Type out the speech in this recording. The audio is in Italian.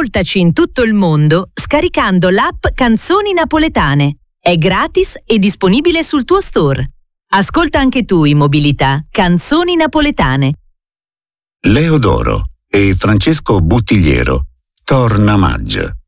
Ascoltaci in tutto il mondo scaricando l'app Canzoni Napoletane. È gratis e disponibile sul tuo store. Ascolta anche tu in mobilità Canzoni Napoletane. Leo Doro e Francesco Buttigliero. Torna Maggia.